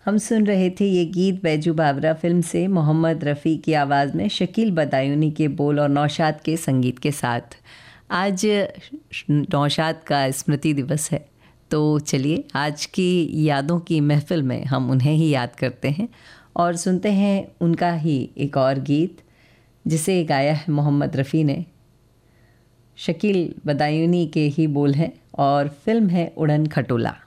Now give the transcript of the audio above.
हम सुन रहे थे ये गीत बैजू बावरा फिल्म से मोहम्मद रफ़ी की आवाज़ में शकील बदायूनी के बोल और नौशाद के संगीत के साथ। आज नौशाद का स्मृति दिवस है, तो चलिए आज की यादों की महफ़िल में हम उन्हें ही याद करते हैं और सुनते हैं उनका ही एक और गीत जिसे गाया है मोहम्मद रफ़ी ने। शकील बदायूनी के ही बोल हैं और फिल्म है उड़न खटोला।